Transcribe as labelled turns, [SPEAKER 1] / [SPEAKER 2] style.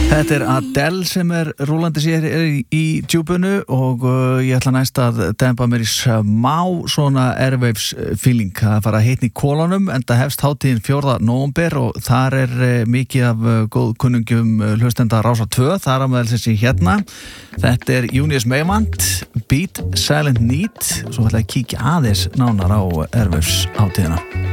[SPEAKER 1] Þetta Adele sem rúlandi sér í djúpunu og ég ætla næst að dempa mér í smá svona airwaves feeling að fara að hitna í kolunum en það hefst hátíðin 4. nóvember og þar mikið af góð kunnungjum hlustenda Rásar 2, þar að meðal þessi hérna. Þetta Júníus Meymand, Beat Silent Need, svo ætla ég að kíkja aðeins nánar á airwaves hátíðina.